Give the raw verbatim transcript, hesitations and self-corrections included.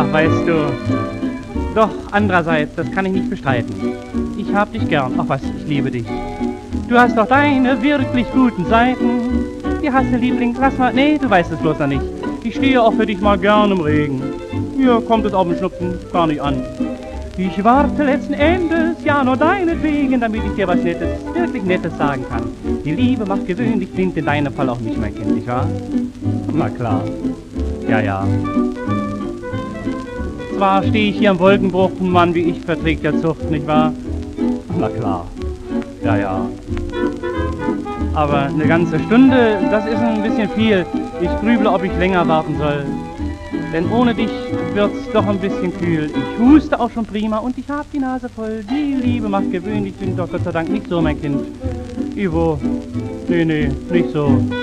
Ja, weißt du. Doch, andererseits, das kann ich nicht bestreiten. Ich hab dich gern, ach was, ich liebe dich. Du hast doch deine wirklich guten Seiten. Wie heißt der Liebling? Lass mal, nee, du weißt es bloß noch nicht. Ich stehe auch für dich mal gern im Regen. Hier kommt es auf den Schnupfen gar nicht an. Ich warte letzten Endes, ja nur deinetwegen, damit ich dir was Nettes, wirklich Nettes sagen kann. Die Liebe macht gewöhnlich blind, in deinem Fall auch mich, mein Kind, nicht wahr? Na klar. Ja, ja. Zwar stehe ich hier am Wolkenbruch, ein Mann wie ich verträgt der Zucht, nicht wahr? Na klar. Ja, ja. Aber eine ganze Stunde, das ist ein bisschen viel. Ich grüble, ob ich länger warten soll. Denn ohne dich wird's doch ein bisschen kühl. Ich huste auch schon prima und ich hab die Nase voll. Die Liebe macht gewöhnlich, bin doch Gott sei Dank nicht so, mein Kind. Ivo, nee, nee, nicht so.